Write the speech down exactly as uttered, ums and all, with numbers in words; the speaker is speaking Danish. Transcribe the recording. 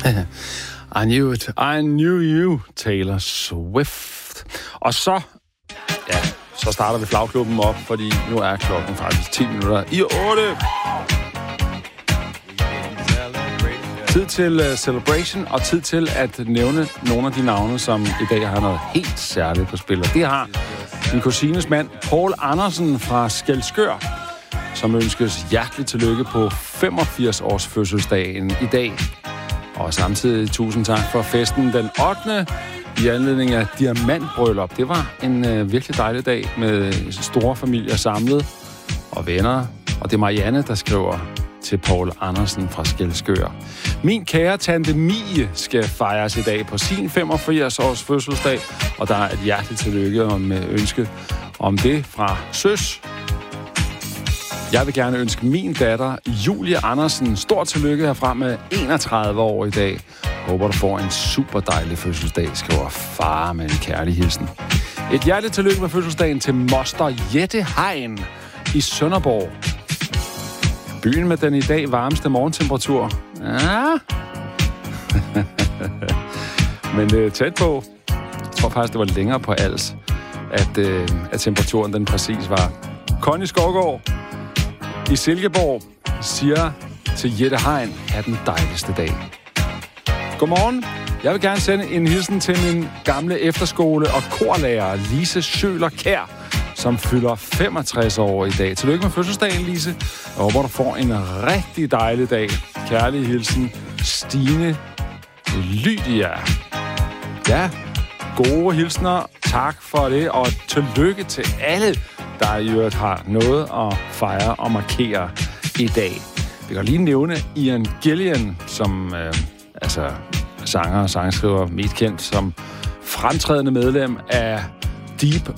I knew it. I knew you, Taylor Swift. Og så, ja, så starter vi flagklubben op, fordi nu er klokken faktisk ti minutter i otte. Tid til uh, celebration, og tid til at nævne nogle af de navne, som i dag har noget helt særligt på spil. Det har min kusines mand, Poul Andersen fra Skælskør, som ønskes hjerteligt tillykke på femogfirs års fødselsdagen i dag. Og samtidig tusind tak for festen den ottende i anledning af diamantbryllup. Det var en øh, virkelig dejlig dag med store familier samlet og venner. Og det er Marianne, der skriver til Poul Andersen fra Skælskør. Min kære tante Mie skal fejres i dag på sin femogfirs års fødselsdag, og der er et hjerteligt tillykke om ønske om det fra søs. Jeg vil gerne ønske min datter, Julie Andersen, stort tillykke herfra med enogtredive år i dag. Håber, du får en super dejlig fødselsdag, skriver far med en kærlig hilsen. Et hjerteligt tillykke med fødselsdagen til moster Jette Hein i Sønderborg. Byen med den i dag varmeste morgentemperatur. Ja. Men øh, tæt på. Jeg tror faktisk, det var længere på Als, at, øh, at temperaturen den præcis var. Conny Skovgaard i Silkeborg siger til Jette Hein, have den dejligste dag. Godmorgen. Jeg vil gerne sende en hilsen til min gamle efterskole- og korlærer, Lise Schøler Kjær, som fylder femogtres år i dag. Tillykke med fødselsdagen, Lise. Jeg håber, du får en rigtig dejlig dag. Kærlig hilsen, Stine Lydia. Ja, gode hilsner. Tak for det, og tillykke til alle, der i øvrigt har noget at fejre og markere i dag. Vi kan lige nævne Ian Gillian, som øh, altså sanger og sangskriver, mest kendt som fremtrædende medlem af Deep